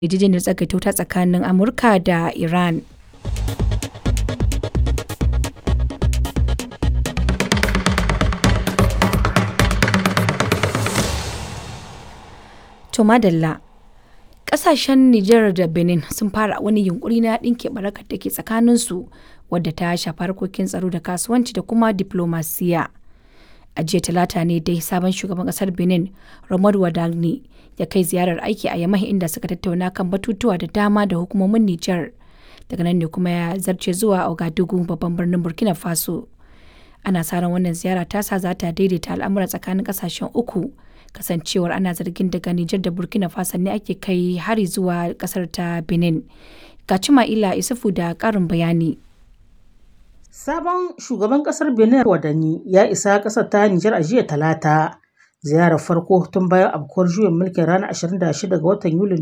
yarjejeniyar tsagaita wuta tsakanin Amurka da Iran. To madalla, ƙasashen Nijar da Benin sun fara wani yunkuri na ɗinke barakar da ke tsakaninsu wadda ta shafi harkokin tsaro da kasuwanci da kuma diplomasiya. A jiya talata ne dai sabon shugaban ƙasar Benin, Romuald Wadagni, ya kai ziyarar aiki a Yamai inda suka tattauna kan batutuwa da dama da hukumomin Nijar. Daga nan ne kuma ya zarce zuwa Ouagadougou, babban birnin Burkina Faso. Ana sa ran wannan ziyara tasa za ta daidaita al'amura tsakanin ƙasashen uku. Kasancewar ana zargin daga Nijar da Burkina Faso ne ake kai hari zuwa kasar ta Benin. Ga Cima'ila Isufu da ƙarin bayani. Sabon shugaban kasar Benin Wadani ya isa kasar ta Nijar a jiya talata. Ziyarar farko tun bayan afkuwar juyin mulkin ranar 26 ga watan Yulin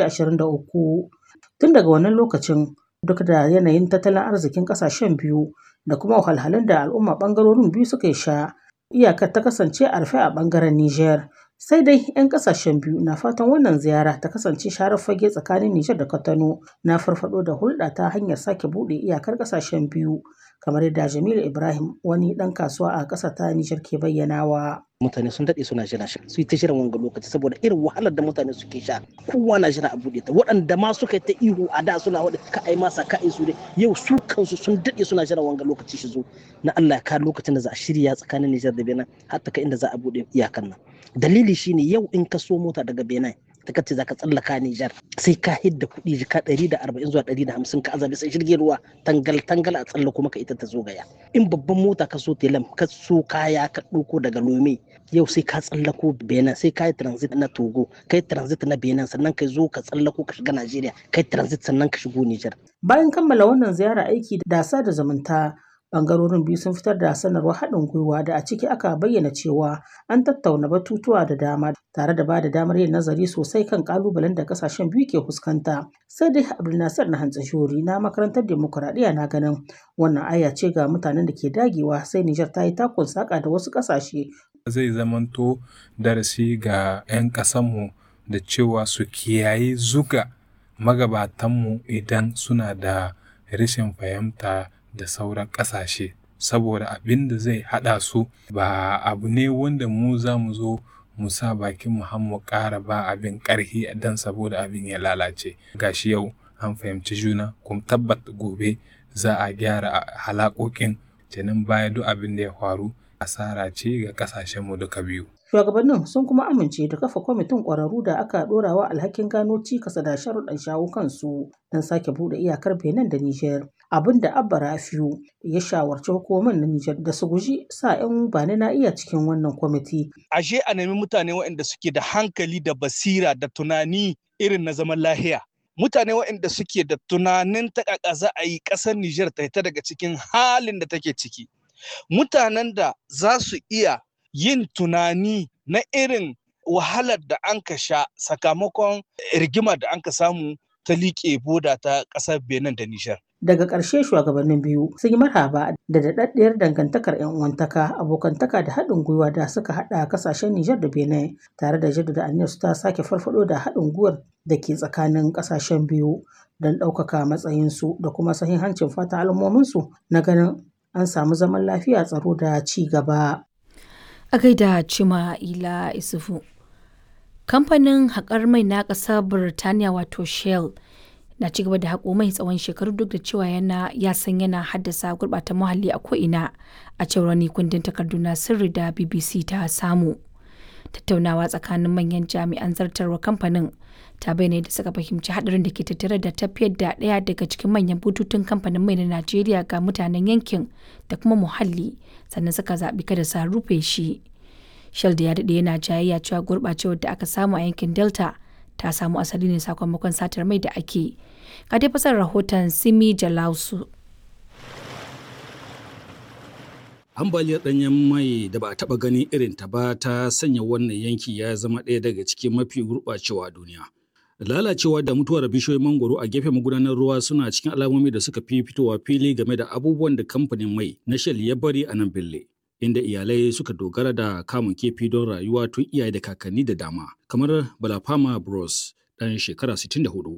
2023. Tun daga wannan lokacin, duk da yanayin tattalin arzikin kasashen biyu da kuma wahalhalun da al'umma bangarorin biyu suka sha, iyakar ta kasance a rufe a bangaren Nijar. Sai dai 'yan kasashen biyu na fatan wannan ziyara ta kasance sharar fage tsakanin Nijar da Kwatano na farfado da hulɗa ta hanyar sake buɗe iyakar kasashen biyu, kamar yadda Jamilu Ibrahim, wani ɗan kasuwa a ƙasar ta Nijar, ke bayyanawa. Mutane sun daɗe suna jira su yi ta shirin wanga lokaci saboda irin wahalar da mutane suke sha, kowa na jira a buɗe ta. Waɗanda ma suka yi ta ihu a da suna waɗa ka ai masa ka ai su dai, yau su kansu sun daɗe suna jira wanga lokaci shi zo na Allah ya kawo lokacin da za a shirya tsakanin Nijar da Benin har ta kai inda za a buɗe iyakan nan. Dalili shine yau in ka so mota daga Benin ta kace za ka tsallaka Nijar sai ka hidda kuɗi jika 140 zuwa 150 ka azabi sai jirgin ruwa tangal a tsallako maka ita ta zo gaya. In babban mota ka so telam ka so kaya ka ɗauko daga Lome, yau sai ka tsallako Benin, sai ka yi transit na Togo, ka yi transit na Benin, sannan ka zo ka tsallako ka shiga Najeriya, ka yi transit sannan ka shigo Nijar. Bayan kammala wannan ziyara aiki da sada zumunta, bangarorin biyu sun fitar da sanarwar haɗin gwiwa da a ciki aka bayyana cewa an tattauna batutuwa da dama tare da ba da damar yin nazari sosai kan kalubalen da kasashen biyu ke fuskanta. Sai dai Abdulnasir na Hantsashori na makarantar demokuraɗiyya na ganin wannan aya ce ga mutanen da ke dagewa sai Nijar ta yi takun saƙa da wasu ƙasashe. Zai zamanto darasi ga 'yan ƙasanmu da cewa su kiyayi zuga magabatanmu idan suna da rashin fahimta da sauran ƙasashe, saboda abin da zai haɗa su ba abu ne wanda mu za mu zo mu sa bakin mu ƙara ba abin ƙarfi dan saboda abin ya lalace. Gashi yau an fahimci juna kuma tabbata gobe za a gyara halakokin kenan baya duk abin da ya faru asara ce ga ƙasashenmu duka biyu. Shugabannin sun kuma amince da kafa kwamitin ƙwararru da aka ɗorawa alhakin gano cikas da sharuɗan shawo kansu don sake buɗe iyakar Benin da Nijar. Abin da Abba Rafiu ya shawarci hukumomin na Nijar da su guji sa 'yan bani na iya cikin wannan kwamiti. Ashe a nemi mutane waɗanda suke da hankali da basira da tunani irin na zaman lahiya. Mutane waɗanda suke da tunanin ta ƙaƙa za a yi ƙasar Nijar ta fita daga cikin halin da take ciki. Mutanen da za su iya yin tunani na irin wahalar da an ka sha sakamakon rigimar da an ka samu ta liƙe boda ta ƙasar Benin da Nijar. Daga ƙarshe shugabannin biyu sun yi marhaba da daɗaɗɗiyar dangantakar 'yan uwantaka, abokantaka da haɗin gwiwa da suka haɗa ƙasashen Nijar da Benin, tare da jaddada aniyarsu ta sake farfaɗo da haɗin gwiwar da ke tsakanin ƙasashen biyu don ɗaukaka matsayinsu da kuma sahihancin fatan al'ummominsu na ganin an samu zaman lafiya, tsaro da ci gaba. A gaida Cima'ila Isufu. Kamfanin haƙar mai na ƙasar Birtaniya wato Shell na ci gaba da haƙo mai tsawon shekaru duk da cewa ya san yana haddasa gurɓata muhalli a ko'ina, a cewar wani kundin takardu na sirri da BBC ta samu. Tattaunawa tsakanin manyan jami'an zartarwa kamfanin ta bayyana da suka fahimci haɗarin da ke tattare da tafiyar da ɗaya daga cikin manyan bututun kamfanin mai na Najeriya ga mutanen yankin da kuma muhalli, sannan suka zaɓi kada sa rufe shi. Shell da ya daɗe yana jayayya cewa gurɓacewar da aka samu a yankin Delta ta samu asali ne sakamakon satar mai da ake. Ga dai fasar rahoton Simi Jalausu. Ambaliyar ɗanyen mai da ba a taɓa ganin irin ta ba ta sanya wannan yanki ya zama ɗaya daga cikin mafi gurɓacewa a duniya. Lalacewa da mutuwar bishiyoyin mangoro a gefen magudanar ruwa suna cikin alamomi da suka fi fitowa fili game da abubuwan da kamfanin mai na Shell ya bari a nan Bille, inda iyalai suka dogara da kamun kifi don rayuwa tun iyaye da kakanni da dama, kamar Balafama Bros ɗan shekara 64.